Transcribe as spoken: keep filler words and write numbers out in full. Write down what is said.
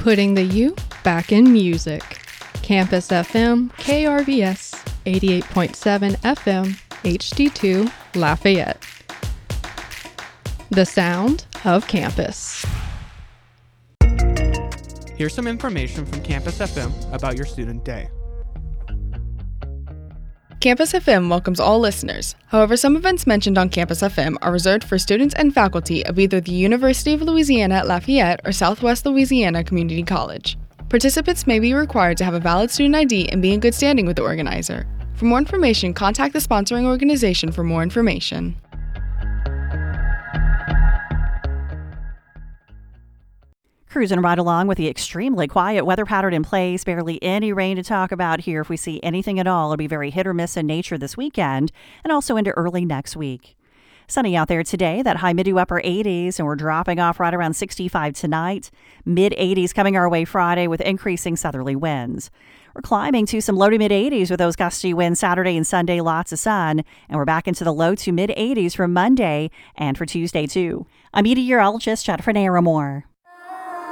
Putting the U back in music. Campus F M, K R V S, eighty-eight point seven F M, H D two, Lafayette. The sound of campus. Here's some information from Campus F M about your student day. Campus F M welcomes all listeners. However, some events mentioned on Campus F M are reserved for students and faculty of either the University of Louisiana at Lafayette or Southwest Louisiana Community College. Participants may be required to have a valid student I D and be in good standing with the organizer. For more information, contact the sponsoring organization for more information. Cruising right along with the extremely quiet weather pattern in place. Barely any rain to talk about here. If we see anything at all, it'll be very hit or miss in nature this weekend and also into early next week. Sunny out there today, that high mid to upper eighties, and we're dropping off right around sixty-five tonight. mid eighties coming our way Friday with increasing southerly winds. We're climbing to some low to mid eighties with those gusty winds Saturday and Sunday, lots of sun, and we're back into the low to mid eighties for Monday and for Tuesday too. I'm meteorologist Jennifer Naramore.